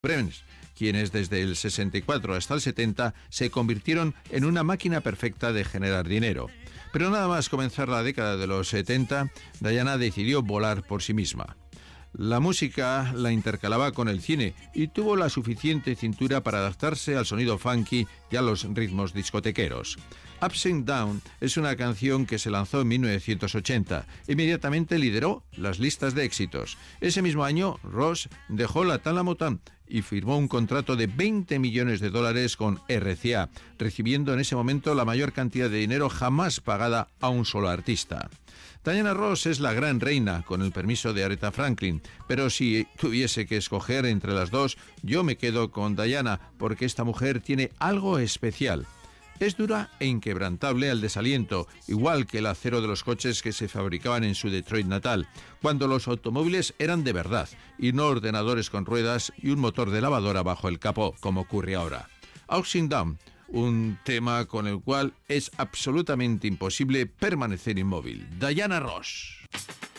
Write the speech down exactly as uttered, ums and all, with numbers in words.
Friends, quienes desde el sesenta y cuatro hasta el setenta se convirtieron en una máquina perfecta de generar dinero. Pero nada más comenzar la década de los setenta, Diana decidió volar por sí misma. La música la intercalaba con el cine y tuvo la suficiente cintura para adaptarse al sonido funky y a los ritmos discotequeros. Ups and Down es una canción que se lanzó en mil novecientos ochenta. Inmediatamente lideró las listas de éxitos. Ese mismo año, Ross dejó la Tala Motown y firmó un contrato de veinte millones de dólares con R C A, recibiendo en ese momento la mayor cantidad de dinero jamás pagada a un solo artista. Diana Ross es la gran reina, con el permiso de Aretha Franklin, pero si tuviese que escoger entre las dos, yo me quedo con Diana, porque esta mujer tiene algo especial. Es dura e inquebrantable al desaliento, igual que el acero de los coches que se fabricaban en su Detroit natal, cuando los automóviles eran de verdad, y no ordenadores con ruedas y un motor de lavadora bajo el capó, como ocurre ahora. Ups and Down, un tema con el cual es absolutamente imposible permanecer inmóvil. Diana Ross.